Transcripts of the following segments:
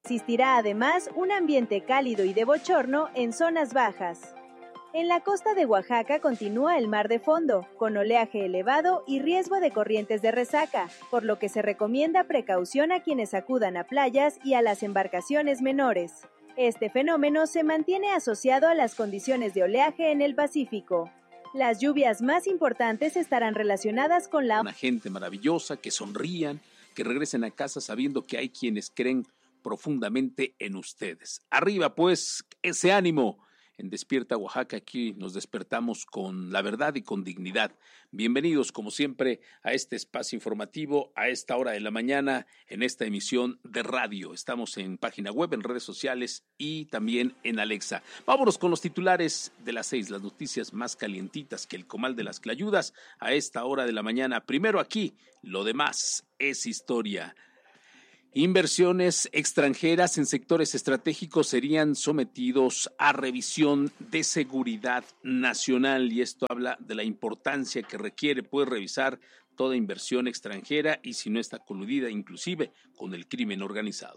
Existirá además un ambiente cálido y de bochorno en zonas bajas. En la costa de Oaxaca continúa el mar de fondo, con oleaje elevado y riesgo de corrientes de resaca, por lo que se recomienda precaución a quienes acudan a playas y a las embarcaciones menores. Este fenómeno se mantiene asociado a las condiciones de oleaje en el Pacífico. Las lluvias más importantes estarán relacionadas con Una gente maravillosa, que sonrían, que regresen a casa sabiendo que hay quienes creen profundamente en ustedes. Arriba, pues, ese ánimo. En Despierta Oaxaca, aquí nos despertamos con la verdad y con dignidad. Bienvenidos, como siempre, a este espacio informativo, a esta hora de la mañana, en esta emisión de radio. Estamos en página web, en redes sociales y también en Alexa. Vámonos con los titulares de las 6, las noticias más calientitas que el comal de las clayudas a esta hora de la mañana. Primero aquí, lo demás es historia. Inversiones extranjeras en sectores estratégicos serían sometidos a revisión de seguridad nacional, y esto habla de la importancia que requiere revisar toda inversión extranjera y si no está coludida inclusive con el crimen organizado.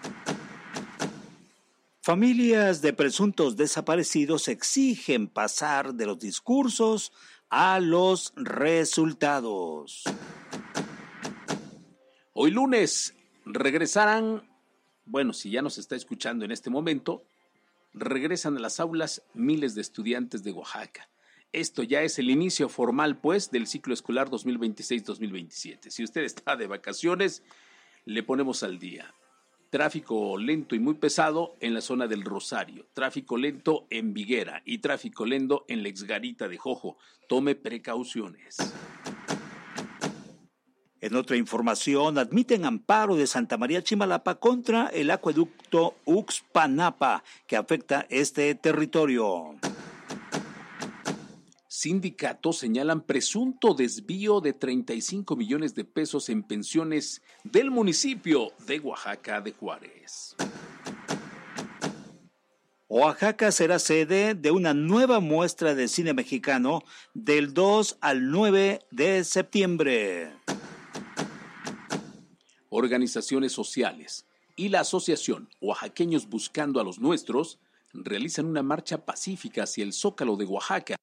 Familias de presuntos desaparecidos exigen pasar de los discursos a los resultados. Hoy lunes regresarán, bueno, si ya nos está escuchando en este momento, regresan a las aulas miles de estudiantes de Oaxaca. Esto ya es el inicio formal, pues, del ciclo escolar 2026-2027. Si usted está de vacaciones, le ponemos al día. Tráfico lento y muy pesado en la zona del Rosario, tráfico lento en Viguera y tráfico lento en la Exgarita de Jojo. Tome precauciones. En otra información, admiten amparo de Santa María Chimalapa contra el acueducto Uxpanapa, que afecta este territorio. Sindicatos señalan presunto desvío de 35 millones de pesos en pensiones del municipio de Oaxaca de Juárez. Oaxaca será sede de una nueva muestra de cine mexicano del 2 al 9 de septiembre. Organizaciones sociales y la asociación Oaxaqueños Buscando a los Nuestros realizan una marcha pacífica hacia el Zócalo de Oaxaca